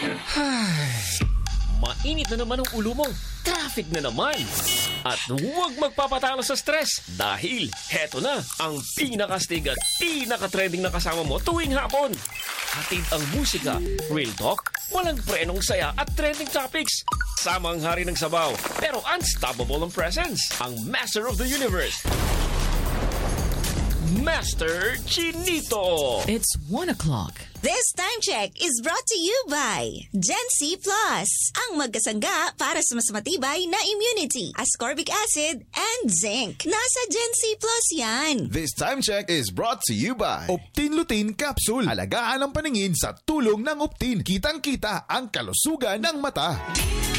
Mainit na naman ang ulo mo. Traffic na naman. At huwag magpapatalo sa stress dahil heto na ang pinakastig at pinaka-trending na kasama mo tuwing hapon. Hatid ang musika, real talk, walang prenong saya at trending topics. Sama ang hari ng sabaw, pero unstoppable ang presence. Ang Master of the Universe, Master Chinito. It's 1 o'clock. This time check is brought to you by Gen C Plus, ang magkasangga para sa mas matibay na immunity, ascorbic acid, and zinc. Nasa Gen C Plus yan. This time check is brought to you by Optin Lutein Capsule. Alagaan ang paningin sa tulong ng Optin. Kitang-kita ang kalusugan ng mata.